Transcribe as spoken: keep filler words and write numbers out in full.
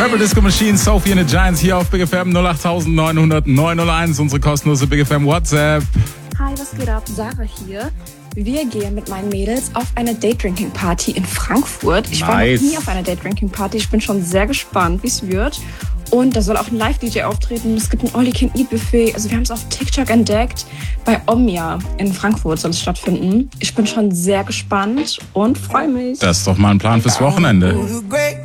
Purple Disco Machine, Sophie and the Giants hier auf Big F M null acht neun null null neun null eins, unsere kostenlose Big F M WhatsApp. Hi, was geht ab? Sarah hier. Wir gehen mit meinen Mädels auf eine Date-Drinking-Party in Frankfurt. Ich war Nice. noch nie auf einer Date-Drinking-Party. Ich bin schon sehr gespannt, wie es wird. Und da soll auch ein Live-D J auftreten. Es gibt ein All-You-Can-Eat-Buffet. Also wir haben es auf TikTok entdeckt. Bei Omnia in Frankfurt soll es stattfinden. Ich bin schon sehr gespannt und freue mich. Das ist doch mal ein Plan fürs Wochenende.